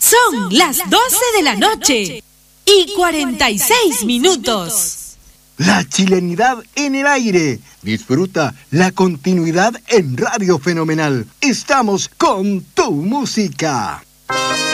Son las 12 de la noche y 46 minutos. La chilenidad en el aire. Disfruta la continuidad en Radio Fenomenal. Estamos con tu música.